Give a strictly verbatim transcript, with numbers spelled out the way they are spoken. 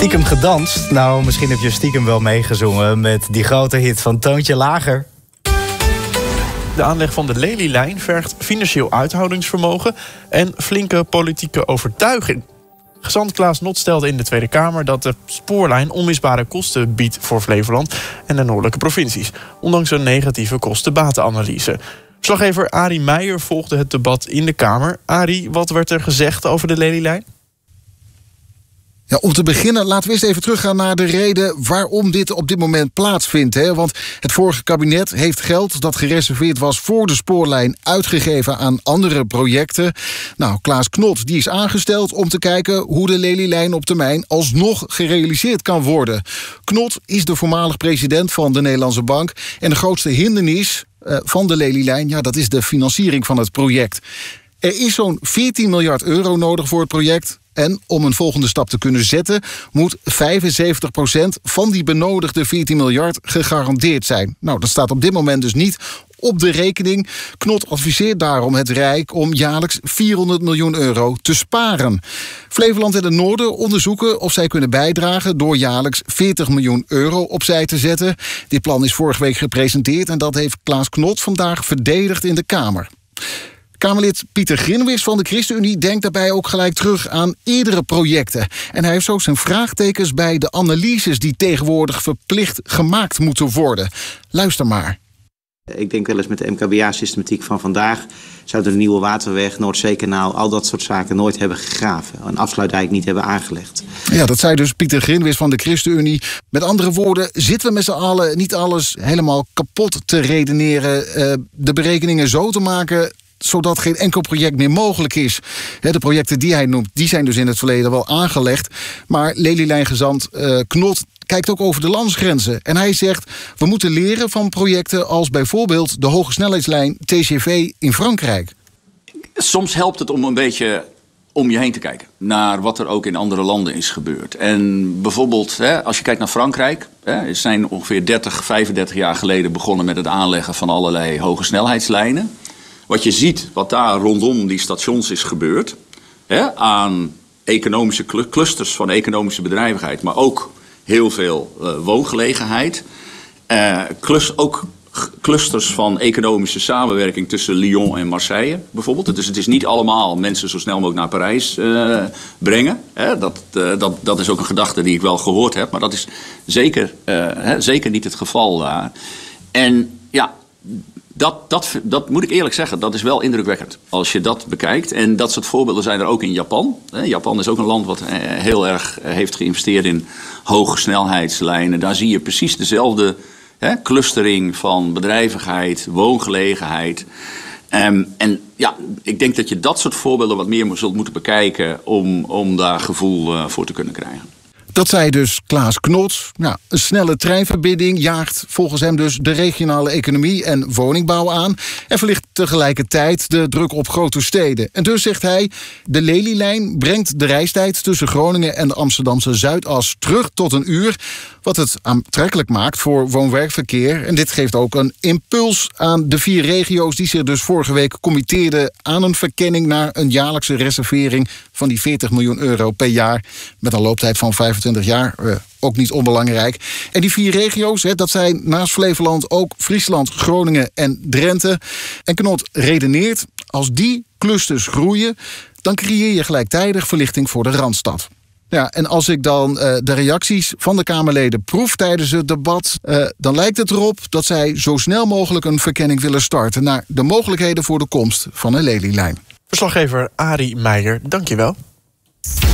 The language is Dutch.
Stiekem gedanst? Nou, misschien heb je stiekem wel meegezongen met die grote hit van Toontje Lager. De aanleg van de Lelylijn vergt financieel uithoudingsvermogen en flinke politieke overtuiging. Gezant Klaas Knot stelde in de Tweede Kamer dat de spoorlijn onmisbare kosten biedt voor Flevoland en de noordelijke provincies, ondanks een negatieve kosten-batenanalyse. Verslaggever Arie Meijer volgde het debat in de Kamer. Arie, wat werd er gezegd over de Lelylijn? Ja, om te beginnen laten we eens even teruggaan naar de reden waarom dit op dit moment plaatsvindt. Hè? Want het vorige kabinet heeft geld dat gereserveerd was voor de spoorlijn uitgegeven aan andere projecten. Nou, Klaas Knot die is aangesteld om te kijken hoe de Lelylijn op termijn alsnog gerealiseerd kan worden. Knot is de voormalig president van de Nederlandse Bank en de grootste hindernis uh, van de Lelylijn, ja, dat is de financiering van het project. Er is zo'n veertien miljard euro nodig voor het project. En om een volgende stap te kunnen zetten, moet vijfenzeventig procent van die benodigde veertien miljard gegarandeerd zijn. Nou, dat staat op dit moment dus niet op de rekening. Knot adviseert daarom het Rijk om jaarlijks vierhonderd miljoen euro te sparen. Flevoland en het Noorden onderzoeken of zij kunnen bijdragen door jaarlijks veertig miljoen euro opzij te zetten. Dit plan is vorige week gepresenteerd en dat heeft Klaas Knot vandaag verdedigd in de Kamer. Kamerlid Pieter Grinwis van de ChristenUnie denkt daarbij ook gelijk terug aan eerdere projecten. En hij heeft zo zijn vraagtekens bij de analyses die tegenwoordig verplicht gemaakt moeten worden. Luister maar. Ik denk wel eens met de M K B A-systematiek van vandaag zouden de Nieuwe Waterweg, Noordzeekanaal, al dat soort zaken nooit hebben gegraven. Een afsluitdijk niet hebben aangelegd. Ja, dat zei dus Pieter Grinwis van de ChristenUnie. Met andere woorden, zitten we met z'n allen niet alles helemaal kapot te redeneren, uh, de berekeningen zo te maken zodat geen enkel project meer mogelijk is. De projecten die hij noemt, die zijn dus in het verleden wel aangelegd. Maar Lelylijn-gezant uh, Knot kijkt ook over de landsgrenzen. En hij zegt, we moeten leren van projecten als bijvoorbeeld de hogesnelheidslijn T G V in Frankrijk. Soms helpt het om een beetje om je heen te kijken naar wat er ook in andere landen is gebeurd. En bijvoorbeeld, hè, als je kijkt naar Frankrijk, hè, ze zijn ongeveer dertig, vijfendertig jaar geleden begonnen met het aanleggen van allerlei hogesnelheidslijnen. Wat je ziet, wat daar rondom die stations is gebeurd, hè, aan economische clusters van economische bedrijvigheid, maar ook heel veel uh, woongelegenheid. Uh, klus, ook clusters van economische samenwerking tussen Lyon en Marseille bijvoorbeeld. Dus het is niet allemaal mensen zo snel mogelijk naar Parijs uh, brengen. Hè, dat, uh, dat, dat is ook een gedachte die ik wel gehoord heb, maar dat is zeker, uh, hè, zeker niet het geval daar. En ja, Dat, dat, dat moet ik eerlijk zeggen, dat is wel indrukwekkend als je dat bekijkt. En dat soort voorbeelden zijn er ook in Japan. Japan is ook een land wat heel erg heeft geïnvesteerd in hoge snelheidslijnen. Daar zie je precies dezelfde hè, clustering van bedrijvigheid, woongelegenheid. Um, en ja, ik denk dat je dat soort voorbeelden wat meer zult moeten bekijken om, om daar gevoel uh, voor te kunnen krijgen. Dat zei dus Klaas Knot. Nou, een snelle treinverbinding jaagt volgens hem dus de regionale economie en woningbouw aan en verlicht tegelijkertijd de druk op grote steden. En dus zegt hij, de Lelylijn brengt de reistijd tussen Groningen en de Amsterdamse Zuidas terug tot een uur, wat het aantrekkelijk maakt voor woon-werkverkeer. En dit geeft ook een impuls aan de vier regio's die zich dus vorige week committeerden aan een verkenning naar een jaarlijkse reservering van die veertig miljoen euro per jaar met een looptijd van vijfentwintig jaar. Uh, ook niet onbelangrijk. En die vier regio's, hè, dat zijn naast Flevoland ook Friesland, Groningen en Drenthe. En Knot redeneert, als die clusters groeien, dan creëer je gelijktijdig verlichting voor de Randstad. Ja, en als ik dan uh, de reacties van de Kamerleden proef tijdens het debat, Uh, dan lijkt het erop dat zij zo snel mogelijk een verkenning willen starten naar de mogelijkheden voor de komst van een Lelylijn. Verslaggever Arie Meijer, dankjewel.